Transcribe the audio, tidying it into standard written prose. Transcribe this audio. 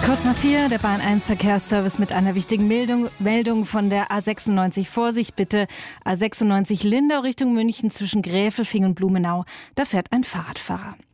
Kurz nach 4, der Bahn 1 Verkehrsservice mit einer wichtigen Meldung von der A96. Vorsicht bitte, A96 Lindau Richtung München zwischen Gräfelfing und Blumenau. Da fährt ein Fahrradfahrer.